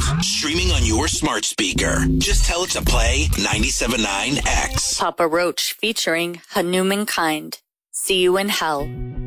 streaming on your smart speaker. Just tell it to play 97.9 X. Papa Roach featuring Hanuman Kind. See You in Hell.